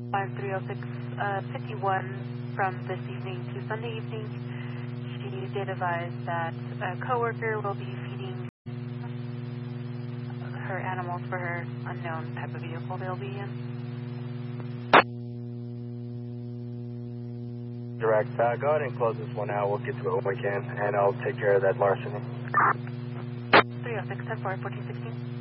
5306 51 from this evening to Sunday evening. She did advise that a coworker will be feeding her animals for her unknown type of vehicle they'll be in. Direct. Go ahead and close this one out. We'll get to it when we can, and I'll take care of that larceny. 306 10 4 1416.